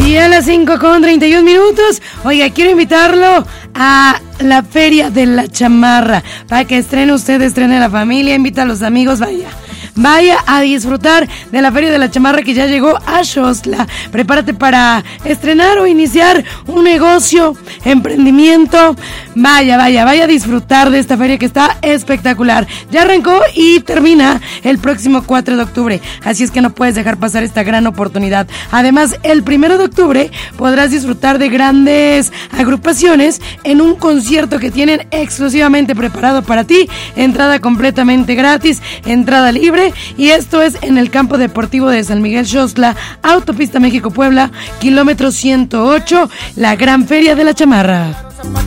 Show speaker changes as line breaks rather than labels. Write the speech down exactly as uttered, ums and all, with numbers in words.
Y a las cinco con treinta y un minutos, oiga, quiero invitarlo a la Feria de la Chamarra, para que estrene usted, estrene la familia, invita a los amigos, vaya. Vaya a disfrutar de la Feria de la Chamarra que ya llegó a Xostla. Prepárate para estrenar o iniciar un negocio, emprendimiento. Vaya, vaya, vaya a disfrutar de esta feria que está espectacular. Ya arrancó y termina el próximo cuatro de octubre. Así es que no puedes dejar pasar esta gran oportunidad. Además, el primero de octubre podrás disfrutar de grandes agrupaciones en un concierto que tienen exclusivamente preparado para ti. Entrada completamente gratis, entrada libre. Y esto es en el campo deportivo de San Miguel Xostla, Autopista México-Puebla, kilómetro ciento ocho, la Gran Feria de la Chamarra.